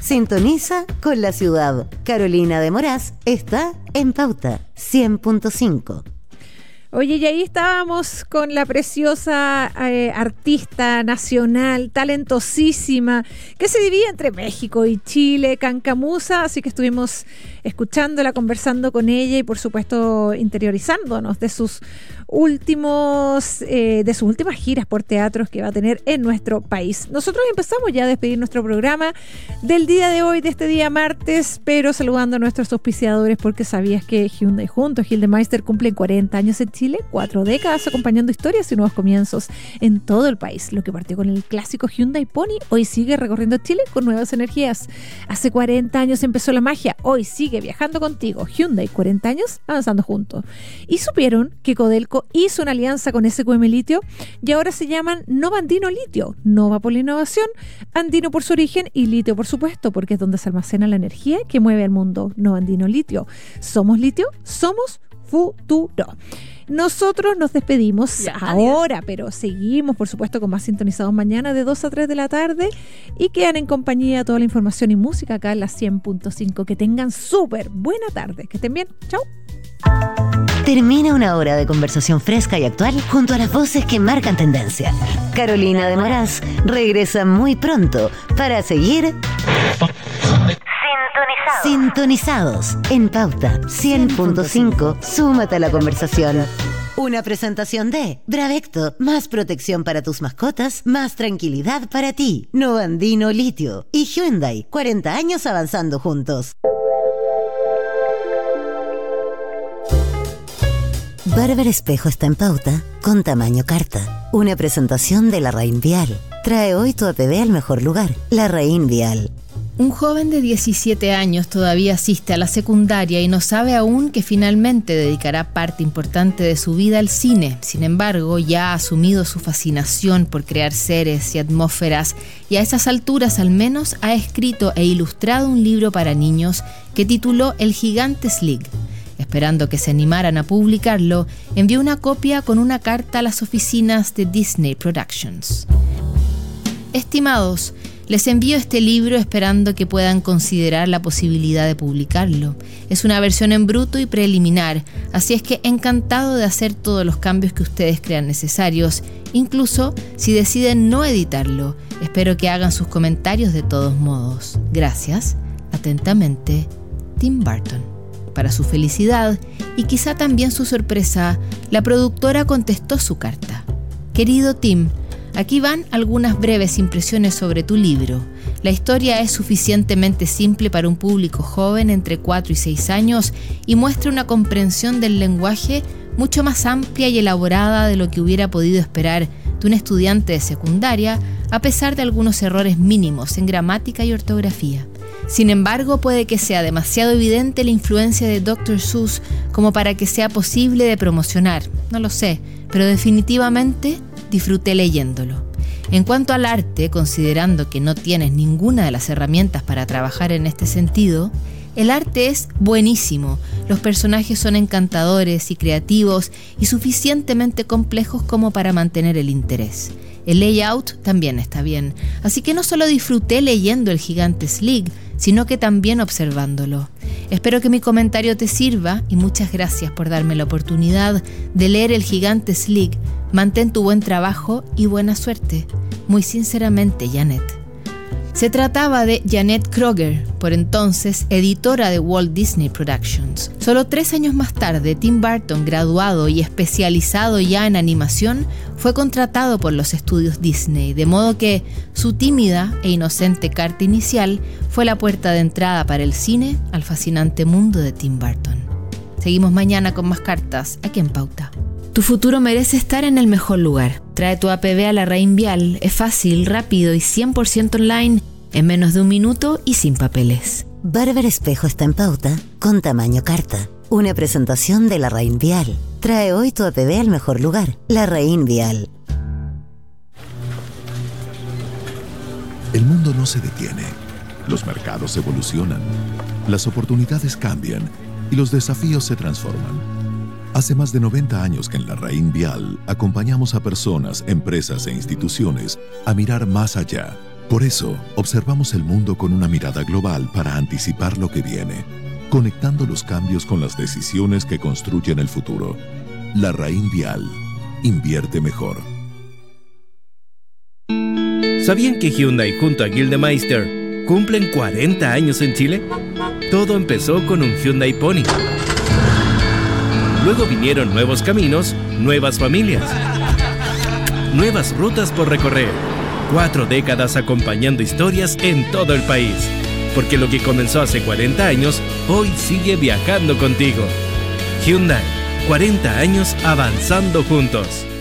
Sintoniza con la ciudad. Carolina de Moraz está en Pauta 100.5. Oye, y ahí estábamos con la preciosa artista nacional, talentosísima, que se divide entre México y Chile, Cancamusa, así que estuvimos escuchándola, conversando con ella y por supuesto interiorizándonos de sus últimas giras por teatros que va a tener en nuestro país. Nosotros empezamos ya a despedir nuestro programa del día de hoy, de este día martes, pero saludando a nuestros auspiciadores, porque sabías que Hyundai junto a Gildemeister cumplen 40 años en Chile, 4 décadas acompañando historias y nuevos comienzos en todo el país. Lo que partió con el clásico Hyundai Pony, hoy sigue recorriendo Chile con nuevas energías. Hace 40 años empezó la magia, hoy sigue viajando contigo. Hyundai, 40 años avanzando juntos. Y supieron que Codelco hizo una alianza con SQM Litio y ahora se llaman Nova Andino Litio. Nova por la innovación, Andino por su origen y Litio por supuesto, porque es donde se almacena la energía que mueve al mundo. Nova Andino Litio. Somos litio, somos futuro. Nosotros nos despedimos ahora, pero seguimos, por supuesto, con más sintonizados mañana de 2 a 3 de la tarde y quedan en compañía toda la información y música acá en la 100.5. Que tengan súper buena tarde. Que estén bien. Chao. Termina una hora de conversación fresca y actual junto a las voces que marcan tendencia. Carolina de Moraz regresa muy pronto para seguir sintonizados en Pauta 100.5. Súmate a la conversación. Una presentación de Bravecto, más protección para tus mascotas, más tranquilidad para ti. Nova Andino Litio y Hyundai, 40 años avanzando juntos. Barber Espejo está en Pauta con tamaño carta. Una presentación de Larraín Vial. Trae hoy tu APB al mejor lugar. Larraín Vial. Un joven de 17 años todavía asiste a la secundaria y no sabe aún que finalmente dedicará parte importante de su vida al cine. Sin embargo, ya ha asumido su fascinación por crear seres y atmósferas y a esas alturas al menos ha escrito e ilustrado un libro para niños que tituló El Gigante Slig. Esperando que se animaran a publicarlo, envió una copia con una carta a las oficinas de Disney Productions. Estimados, les envío este libro esperando que puedan considerar la posibilidad de publicarlo. Es una versión en bruto y preliminar, así es que encantado de hacer todos los cambios que ustedes crean necesarios, incluso si deciden no editarlo. Espero que hagan sus comentarios de todos modos. Gracias. Atentamente, Tim Burton. Para su felicidad y quizá también su sorpresa, la productora contestó su carta. Querido Tim, aquí van algunas breves impresiones sobre tu libro. La historia es suficientemente simple para un público joven entre 4 y 6 años y muestra una comprensión del lenguaje mucho más amplia y elaborada de lo que hubiera podido esperar de un estudiante de secundaria, a pesar de algunos errores mínimos en gramática y ortografía. Sin embargo, puede que sea demasiado evidente la influencia de Dr. Seuss como para que sea posible de promocionar. No lo sé, pero definitivamente disfruté leyéndolo. En cuanto al arte, considerando que no tienes ninguna de las herramientas para trabajar en este sentido, el arte es buenísimo. Los personajes son encantadores y creativos y suficientemente complejos como para mantener el interés. El layout también está bien, así que no solo disfruté leyendo El Gigante Slig, sino que también observándolo. Espero que mi comentario te sirva y muchas gracias por darme la oportunidad de leer El Gigante Slig. Mantén tu buen trabajo y buena suerte. Muy sinceramente, Janet. Se trataba de Janet Kroger, por entonces editora de Walt Disney Productions. Solo 3 años más tarde, Tim Burton, graduado y especializado ya en animación, fue contratado por los estudios Disney, de modo que su tímida e inocente carta inicial fue la puerta de entrada para el cine al fascinante mundo de Tim Burton. Seguimos mañana con más cartas aquí en Pauta. Tu futuro merece estar en el mejor lugar. Trae tu APB a Larraín Vial. Es fácil, rápido y 100% online, en menos de 1 minuto y sin papeles. Barber Espejo está en Pauta con tamaño carta. Una presentación de Larraín Vial. Trae hoy tu APB al mejor lugar. Larraín Vial. El mundo no se detiene. Los mercados evolucionan. Las oportunidades cambian y los desafíos se transforman. Hace más de 90 años que en Larraín Vial acompañamos a personas, empresas e instituciones a mirar más allá, Por eso, observamos el mundo con una mirada global para anticipar lo que viene, conectando los cambios con las decisiones que construyen el futuro. Larraín Vial. Invierte mejor. ¿Sabían que Hyundai junto a Gildemeister cumplen 40 años en Chile? Todo empezó con un Hyundai Pony. Luego vinieron nuevos caminos, nuevas familias, nuevas rutas por recorrer. 4 décadas acompañando historias en todo el país. Porque lo que comenzó hace 40 años, hoy sigue viajando contigo. Hyundai, 40 años avanzando juntos.